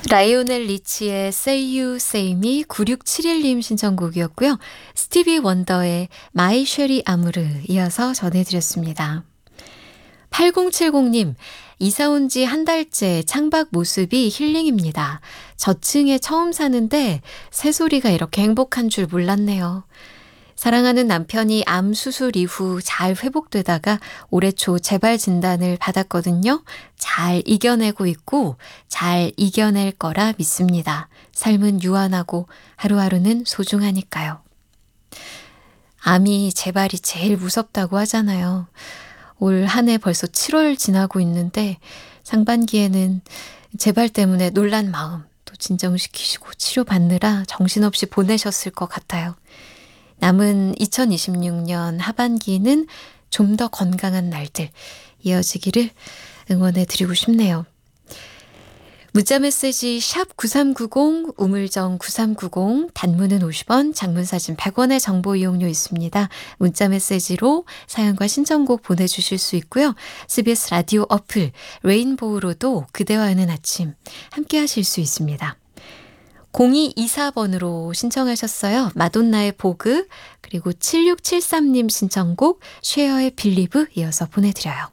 라이오넬 리치의 Say You Say Me 9671님 신청곡이었고요. 스티비 원더의 마이 쉐리 아무르 이어서 전해드렸습니다. 8070님, 이사 온 지 한 달째 창밖 모습이 힐링입니다. 저층에 처음 사는데 새소리가 이렇게 행복한 줄 몰랐네요. 사랑하는 남편이 암 수술 이후 잘 회복되다가 올해 초 재발 진단을 받았거든요. 잘 이겨내고 있고 잘 이겨낼 거라 믿습니다. 삶은 유한하고 하루하루는 소중하니까요. 암이 재발이 제일 무섭다고 하잖아요. 올 한 해 벌써 7월 지나고 있는데 상반기에는 재발 때문에 놀란 마음 또 진정시키시고 치료받느라 정신없이 보내셨을 것 같아요. 남은 2026년 하반기는 좀 더 건강한 날들 이어지기를 응원해 드리고 싶네요. 문자메시지 샵 9390 우물정 9390 단문은 50원 장문사진 100원의 정보 이용료 있습니다. 문자메시지로 사연과 신청곡 보내주실 수 있고요. CBS 라디오 어플 레인보우로도 그대와 하는 아침 함께 하실 수 있습니다. 0224번으로 신청하셨어요. 마돈나의 보그 그리고 7673님 신청곡 쉐어의 빌리브 이어서 보내드려요.